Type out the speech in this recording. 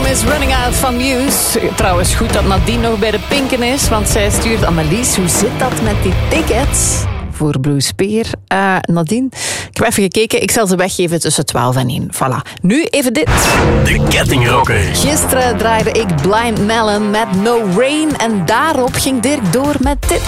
is Running Out van Muse. Trouwens, goed dat Nadine nog bij de pinken is, want zij stuurt Annelies. Hoe zit dat met die tickets voor Blue Spear? Nadine, ik heb even gekeken. Ik zal ze weggeven tussen 12 en 1. Voilà. Nu even dit. De Kettingrocker. Gisteren draaide ik Blind Melon met No Rain. En daarop ging Dirk door met dit.